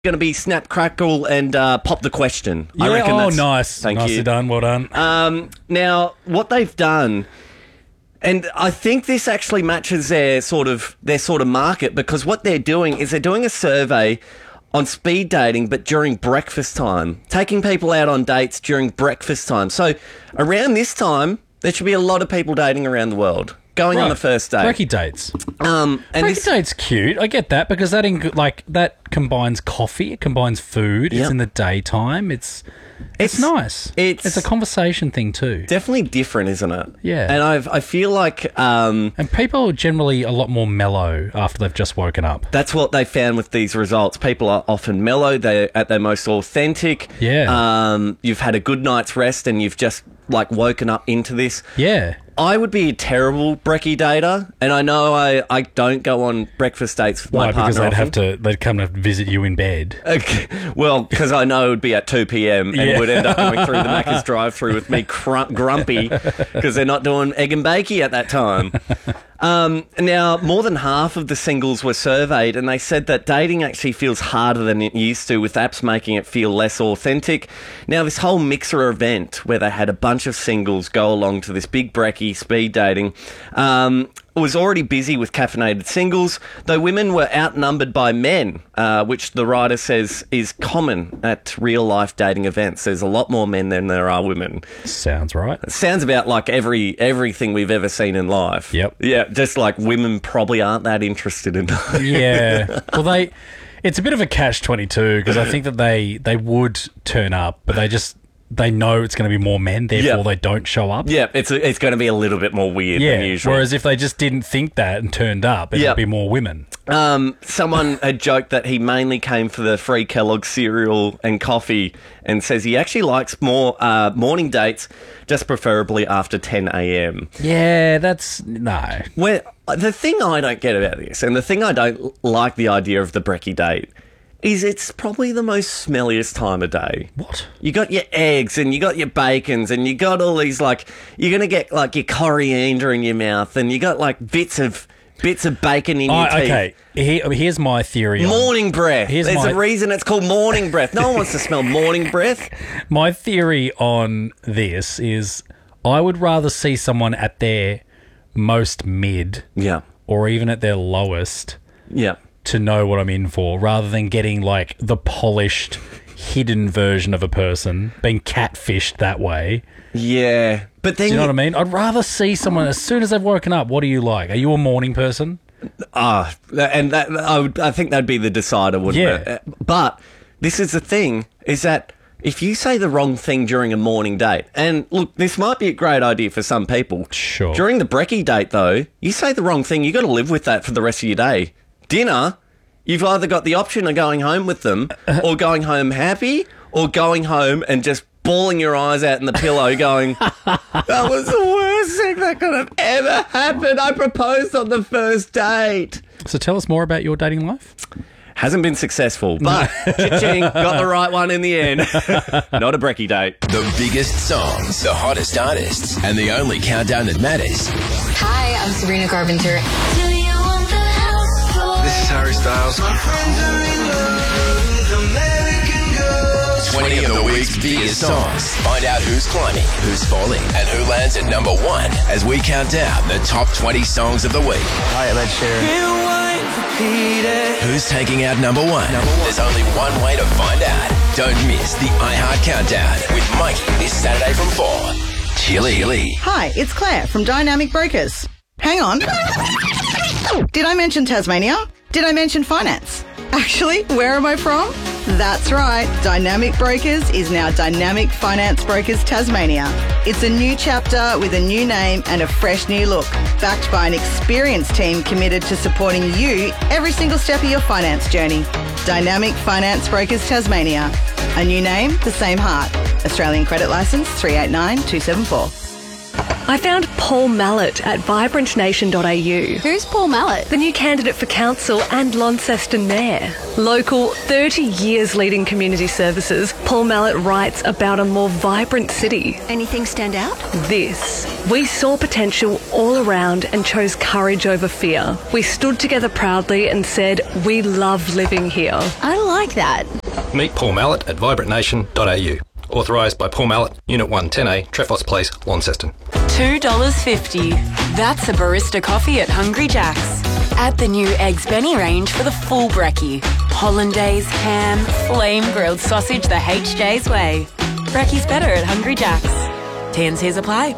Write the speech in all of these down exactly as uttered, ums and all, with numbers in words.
Going to be snap, crackle, and uh, pop the question. Yeah, I reckon oh, that's, nice. Thank Nicely you. done, well done. Um, now, what they've done, and I think this actually matches their sort of their sort of market, because what they're doing is they're doing a survey on speed dating, but during breakfast time, taking people out on dates during breakfast time. So around this time, there should be a lot of people dating around the world. Going Right. on the first date. Brekkie dates. Um, and Brekkie this, date's cute. I get that because that inc- like that combines coffee, it combines food. Yep. It's in the daytime. It's it's, It's- nice. it's- it's a conversation thing too. definitely different, isn't it? Yeah. And I've, I feel like um, And people are generally a lot more mellow after they've just woken up. that's what they found with these results. People are often mellow. They're at their most authentic. Yeah. Um, you've had a good night's rest and you've just like woken up into this. Yeah. I would be a terrible brekkie dater, and I know I, I don't go on breakfast dates with my Why? partner Because they'd often. have to they'd come to visit you in bed. Okay. Well, because I know it would be at two p.m. and Yeah. would end up going through the Macca's drive-through with me cr- grumpy because they're not doing egg and bakey at that time. Um, now, more than half of the singles were surveyed, and they said that dating actually feels harder than it used to, with apps making it feel less authentic. Now, this whole mixer event where they had a bunch of singles go along to this big brekkie speed dating um, was already busy with caffeinated singles, though women were outnumbered by men, uh, which the writer says is common at real-life dating events. There's a lot more men than there are women. Sounds right. Sounds about like every everything we've ever seen in life. Yep. Yeah, just like women probably aren't that interested in Yeah. Well, they. It's a bit of a catch twenty-two because I think that they they would turn up, but they just they know it's going to be more men, therefore Yeah. they don't show up. Yeah, it's it's going to be a little bit more weird Yeah. than usual. Whereas if they just didn't think that and turned up, it'd Yep. be more women. Um, someone had joked that he mainly came for the free Kellogg's cereal and coffee, and says he actually likes more uh, morning dates, just preferably after ten a.m. Yeah, that's no. Where the thing I don't get about this, and the thing I don't like the idea of the brekkie date, is it's probably the most smelliest time of day. What? You got your eggs and you got your bacons and you got all these, like, you're going to get like your coriander in your mouth and you got like bits of bits of bacon in your Oh, teeth. okay. Here, here's my theory. on- Morning breath. Here's There's my- a reason it's called morning breath. No one wants to smell morning breath. My theory on this is I would rather see someone at their most mid Yeah. or even at their lowest Yeah. to know what I'm in for, rather than getting like the polished, hidden version of a person, being catfished that way. Yeah. But then Do you know what I mean? I'd rather see someone as soon as they've woken up. What are you like? Are you a morning person? Ah, and that I would, I think that'd be the decider, wouldn't Yeah. it? Uh, But this is the thing: is that if you say the wrong thing during a morning date, and look, this might be a great idea for some people. Sure. During the brekkie date, though, you say the wrong thing, you got to live with that for the rest of your day. Dinner, you've either got the option of going home with them, or going home happy, or going home and just bawling your eyes out in the pillow going, that was the worst thing that could have ever happened. I proposed on the first date. So tell us more about your dating life. Hasn't been successful, but cha-ching, got the right one in the end. Not a brekkie date. The biggest songs, the hottest artists, and the only countdown that matters. Hi, I'm Sabrina Carpenter. This is Harry Styles. twenty of the week's biggest songs. Find out who's climbing, who's falling, and who lands at number one as we count down the top twenty songs of the week. Hi, I'm Ed Sheeran. Who's taking out number one? There's only one way to find out. Don't miss the iHeart Countdown with Mikey this Saturday from four. Chili. Hi, it's Claire from Dynamic Brokers. Hang on. Did I mention Tasmania? Did I mention finance? Actually, where am I from? That's right. Dynamic Brokers is now Dynamic Finance Brokers Tasmania. It's a new chapter with a new name and a fresh new look, backed by an experienced team committed to supporting you every single step of your finance journey. Dynamic Finance Brokers Tasmania. A new name, the same heart. Australian credit licence three eight nine two seven four. I found Paul Mallet at vibrant nation dot a u. Who's Paul Mallet? The new candidate for council and Launceston mayor. Local, thirty years leading community services, Paul Mallet writes about a more vibrant city. Anything stand out? This. We saw potential all around and chose courage over fear. We stood together proudly and said, we love living here. I like that. Meet Paul Mallet at vibrant nation dot a u. Authorised by Paul Mallet, Unit one ten A, Trefos Place, Launceston. two dollars fifty. That's a barista coffee at Hungry Jack's. Add the new Eggs Benny range for the full brekkie. Hollandaise, ham, flame grilled sausage the H J's way. Brekkie's better at Hungry Jack's. T and C's apply.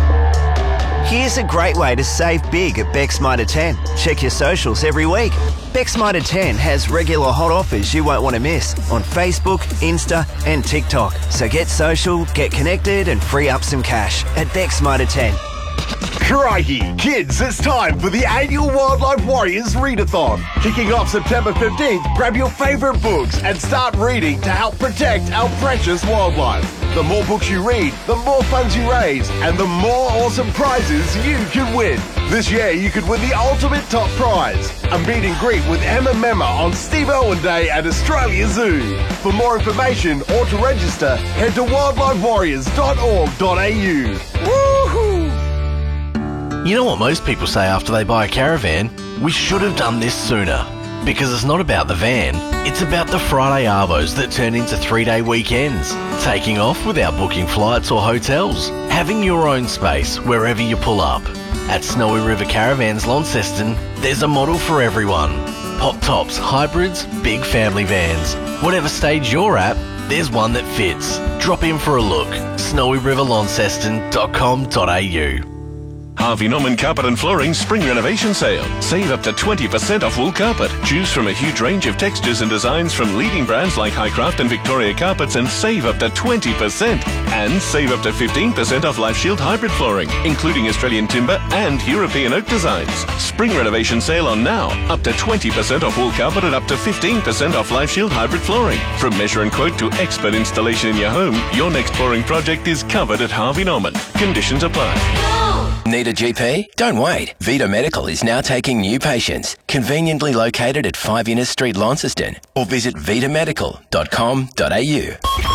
Here's a great way to save big at Beck's Mitre ten. Check your socials every week. Beck's Mitre ten has regular hot offers you won't want to miss on Facebook, Insta and TikTok. So get social, get connected and free up some cash at Beck's Mitre ten. Crikey, kids, it's time for the annual Wildlife Warriors Readathon. Kicking off September fifteenth, grab your favourite books and start reading to help protect our precious wildlife. The more books you read, the more funds you raise, and the more awesome prizes you can win. This year, you could win the ultimate top prize, a meet and greet with Emma Memma on Steve Irwin Day at Australia Zoo. For more information or to register, head to wildlife warriors dot org dot a u. Woohoo! You know what most people say after they buy a caravan? We should have done this sooner. Because it's not about the van, it's about the Friday arvos that turn into three-day weekends. Taking off without booking flights or hotels. Having your own space wherever you pull up. At Snowy River Caravans Launceston, there's a model for everyone. Pop tops, hybrids, big family vans. Whatever stage you're at, there's one that fits. Drop in for a look. snowy river launceston dot com dot a u. Harvey Norman Carpet and Flooring Spring Renovation Sale. Save up to twenty percent off wool carpet. Choose from a huge range of textures and designs from leading brands like Highcraft and Victoria Carpets and save up to twenty percent. And save up to fifteen percent off Life Shield hybrid flooring, including Australian timber and European oak designs. Spring Renovation Sale on now. Up to twenty percent off wool carpet and up to fifteen percent off Life Shield hybrid flooring. From measure and quote to expert installation in your home, your next flooring project is covered at Harvey Norman. Conditions apply. Need a G P? Don't wait. Vita Medical is now taking new patients. Conveniently located at five Innes Street, Launceston, or visit vita medical dot com dot a u.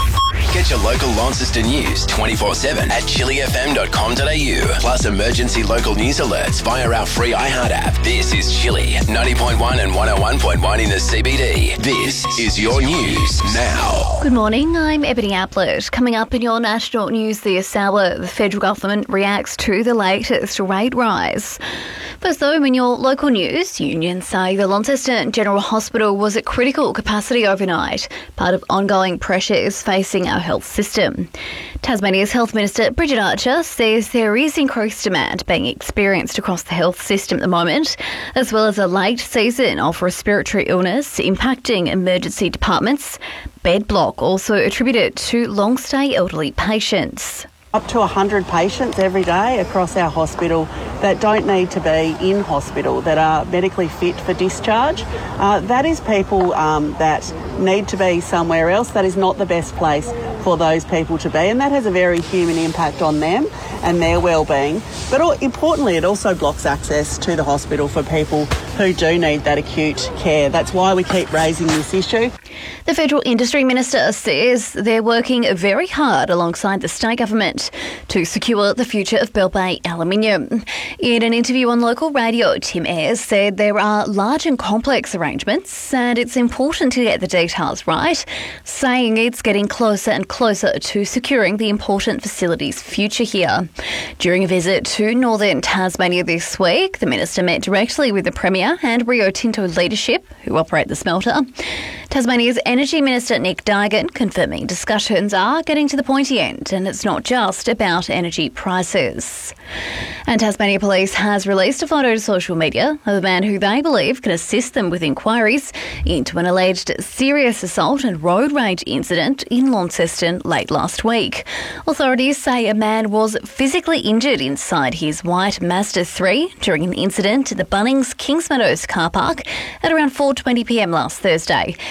Get your local Launceston news twenty-four seven at chili f m dot com dot a u. Plus emergency local news alerts via our free iHeart app. This is Chili, ninety point one and one oh one point one in the C B D. This is your news now. Good morning, I'm Ebony Applet. Coming up in your national news this hour, the federal government reacts to the latest rate rise. First though, in your local news, unions say the Launceston General Hospital was at critical capacity overnight, part of ongoing pressures facing our health system. Tasmania's Health Minister Bridget Archer says there is increased demand being experienced across the health system at the moment, as well as a late season of respiratory illness impacting emergency departments. Bed block also attributed to long-stay elderly patients. Up to one hundred patients every day across our hospital that don't need to be in hospital, that are medically fit for discharge. Uh, that is people um, that need to be somewhere else. That is not the best place for those people to be, and that has a very human impact on them and their well-being. But importantly, it also blocks access to the hospital for people who do need that acute care. That's why we keep raising this issue. The Federal Industry Minister says they're working very hard alongside the state government to secure the future of Bell Bay Aluminium. In an interview on local radio, Tim Ayres said there are large and complex arrangements and it's important to get the details right, saying it's getting closer and closer to securing the important facility's future here. During a visit to northern Tasmania this week, the Minister met directly with the Premier and Rio Tinto leadership who operate the smelter. Tasmania's Energy Minister Nick Duigan confirming discussions are getting to the pointy end and it's not just about energy prices. And Tasmania Police has released a photo to social media of a man who they believe can assist them with inquiries into an alleged serious assault and road rage incident in Launceston late last week. Authorities say a man was physically injured inside his white Mazda three during an incident in the Bunnings Kingsmeadows car park at around four twenty p m last Thursday. He was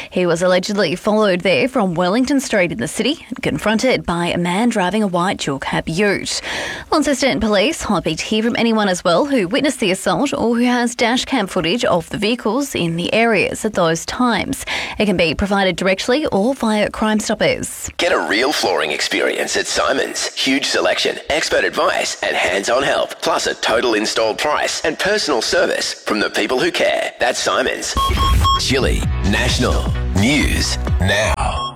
allegedly followed there from Wellington Street in the city and confronted by a man driving a white dual cab ute. Launceston Police hoping to hear from anyone as well who witnessed the assault or who has dash cam footage of the vehicles in the areas at those times. It can be provided directly or via Crime Stoppers. Get a real flooring experience at Simon's. Huge selection, expert advice and hands-on help, plus a total install price and personal service from the people who care. That's Simon's. Chili National News Now.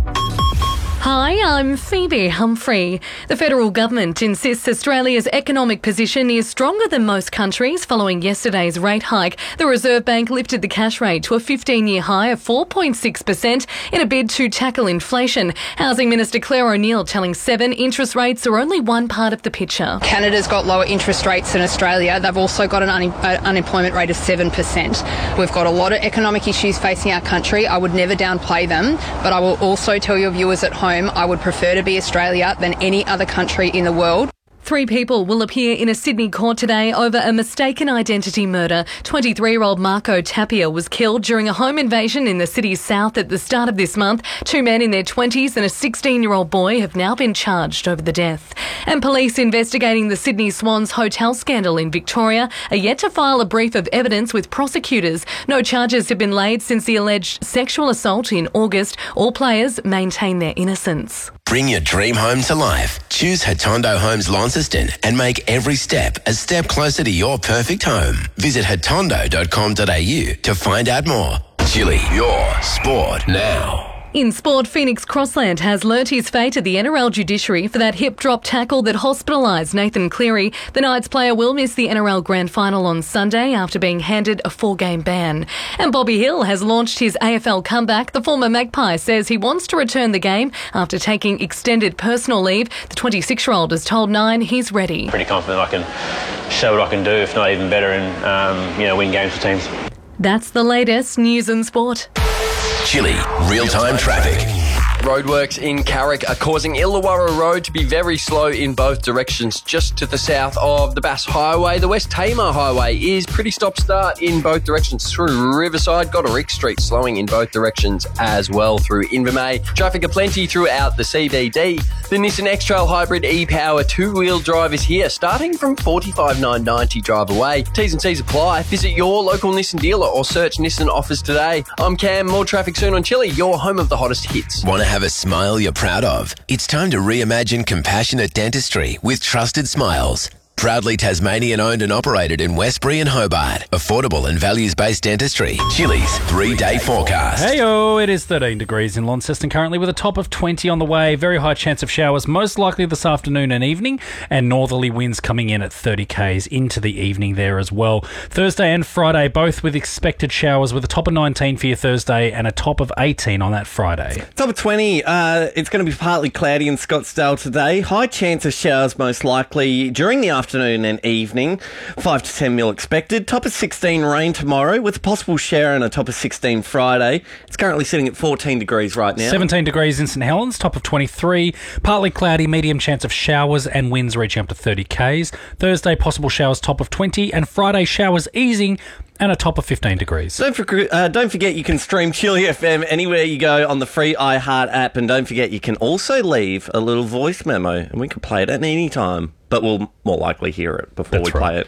Hi, I'm Phoebe Humphrey. The federal government insists Australia's economic position is stronger than most countries following yesterday's rate hike. The Reserve Bank lifted the cash rate to a fifteen-year high of four point six percent in a bid to tackle inflation. Housing Minister Claire O'Neill telling Seven interest rates are only one part of the picture. Canada's got lower interest rates than Australia. They've also got an un- uh, unemployment rate of seven percent. We've got a lot of economic issues facing our country. I would never downplay them, but I will also tell your viewers at home I would prefer to be Australia than any other country in the world. Three people will appear in a Sydney court today over a mistaken identity murder. twenty-three-year-old Marco Tapia was killed during a home invasion in the city's south at the start of this month. Two men in their twenties and a sixteen-year-old boy have now been charged over the death. And police investigating the Sydney Swans hotel scandal in Victoria are yet to file a brief of evidence with prosecutors. No charges have been laid since the alleged sexual assault in August. All players maintain their innocence. Bring your dream home to life. Choose Hatondo Homes Launceston and make every step a step closer to your perfect home. Visit hatondo dot com dot a u to find out more. Chili, your sport now. In sport, Phoenix Crossland has learnt his fate at the N R L judiciary for that hip drop tackle that hospitalised Nathan Cleary. The Knights player will miss the N R L Grand Final on Sunday after being handed a four-game ban. And Bobby Hill has launched his A F L comeback. The former Magpie says he wants to return the game after taking extended personal leave. The twenty-six-year-old has told Nine he's ready. Pretty confident I can show what I can do, if not even better, and um, you know, win games for teams. That's the latest news and sport. Chili, real-time traffic. Roadworks in Carrick are causing Illawarra Road to be very slow in both directions. Just to the south of the Bass Highway, the West Tamar Highway is pretty stop-start in both directions through Riverside. Goderick Street slowing in both directions as well through Invermay. Traffic aplenty throughout the C B D. The Nissan X-Trail Hybrid e-Power two-wheel drive is here, starting from forty-five thousand nine hundred ninety dollars drive away. T's and C's apply. Visit your local Nissan dealer or search Nissan offers today. I'm Cam. More traffic soon on Chili, your home of the hottest hits. Want to have a smile you're proud of? It's time to reimagine compassionate dentistry with Trusted Smiles. Proudly Tasmanian owned and operated in Westbury and Hobart. Affordable and values-based dentistry. Chili's three-day forecast. Hey-oh, it is thirteen degrees in Launceston currently with a top of twenty on the way. Very high chance of showers, most likely this afternoon and evening, and northerly winds coming in at thirty k's into the evening there as well. Thursday and Friday, both with expected showers with a top of nineteen for your Thursday and a top of eighteen on that Friday. Top of twenty, uh, it's going to be partly cloudy in Scottsdale today. High chance of showers most likely during the afternoon. Afternoon and evening, five to ten mil expected. Top of sixteen rain tomorrow with a possible shower and a top of sixteen Friday. It's currently sitting at fourteen degrees right now. seventeen degrees in St Helens, top of twenty-three. Partly cloudy, medium chance of showers and winds reaching up to thirty k's. Thursday, possible showers, top of twenty. And Friday, showers easing and a top of fifteen degrees. Don't, for, uh, don't forget you can stream Chili F M anywhere you go on the free iHeart app. And don't forget you can also leave a little voice memo and we can play it at any time. But we'll more likely hear it before That's we right. play it.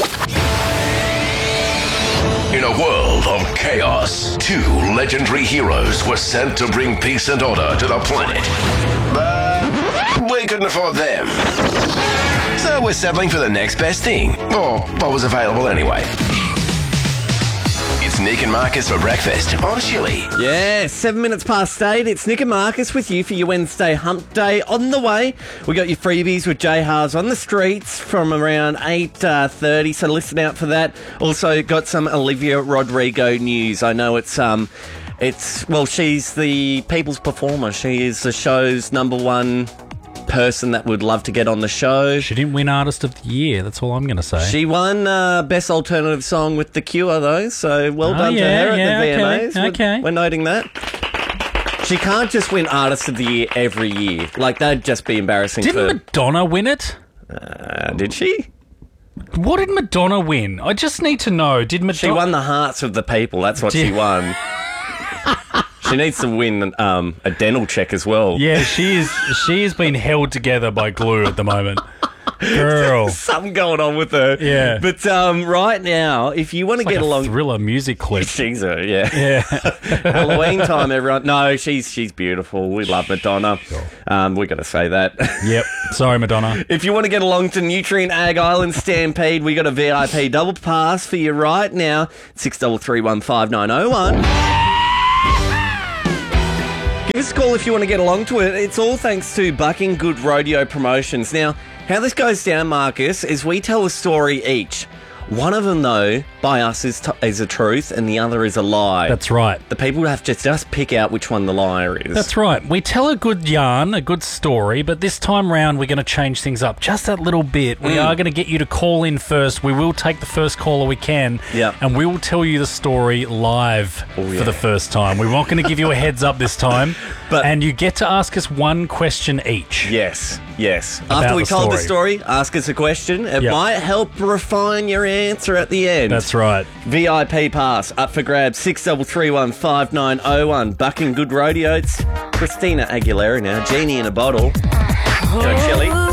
In a world of chaos, two legendary heroes were sent to bring peace and order to the planet. But we couldn't afford them. So we're settling for the next best thing, or what was available anyway. It's Nick and Marcus for breakfast on Chili. Yeah, seven minutes past eight. It's Nick and Marcus with you for your Wednesday hump day. On the way, we got your freebies with J Haas on the streets from around eight thirty, so listen out for that. Also got some Olivia Rodrigo news. I know it's... um, it's well, she's the people's performer. She is the show's number one person that would love to get on the show. She didn't win Artist of the Year, that's all I'm going to say. She won uh, Best Alternative Song with The Cure, though, so well oh, done yeah, to her yeah, at the V M As. Okay, okay. We're, we're noting that. She can't just win Artist of the Year every year. Like, that'd just be embarrassing. Didn't for... Madonna win it? Uh, did she? What did Madonna win? I just need to know. Did Madonna... She won the hearts of the people. That's what Did... she won. She needs to win um, a dental check as well. Yeah, she is. She is being held together by glue at the moment. Girl. Something going on with her. Yeah. But um, right now, if you want to It's like get a along... Thriller music clip. She's a, yeah. Yeah. Halloween time, everyone. No, she's she's beautiful. We love Madonna. Um, we got to say that. Yep. Sorry, Madonna. If you want to get along to Nutrient Ag Island Stampede, we got a V I P double pass for you right now. six three three one five nine oh one. Give us a call if you want to get along to it. It's all thanks to Bucking Good Rodeo Promotions. Now, how this goes down, Marcus, is we tell a story each. One of them, though, by us is, t- is a truth and the other is a lie. That's right. The people have to just pick out which one the liar is. That's right. We tell a good yarn, a good story, but this time round we're going to change things up just that little bit. We Mm. are going to get you to call in first. We will take the first caller we can, Yep. and we will tell you the story live Oh, yeah. for the first time. We're not going to give you a heads up this time, But- and you get to ask us one question each. Yes, yes. About After we the told the story. story, ask us a question. It Yep. might help refine your answer at the end. That's right. V I P pass up for grabs. six three three one five nine oh one. Bucking Good Rodeo. It's Christina Aguilera now. Genie in a bottle. Go, Shelley.